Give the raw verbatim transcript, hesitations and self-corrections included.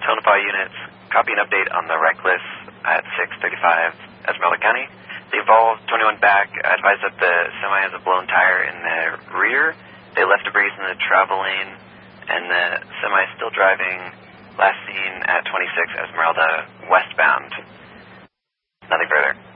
Tonopah units, copy an update on the Reckless at six thirty-five Esmeralda County. The Evolve twenty-one back advised that the semi has a blown tire in the rear. They left debris in the travel lane, and the semi is still driving, last seen at twenty-six Esmeralda westbound. Nothing further.